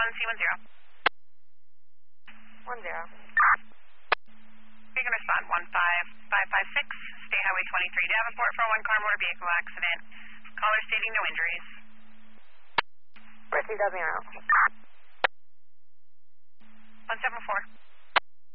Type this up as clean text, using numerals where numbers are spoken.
C10. 10. You can respond 15556, State Highway 23 Davenport for a one-car motor vehicle accident. Caller stating no injuries. Ritchie doesn't know. 174.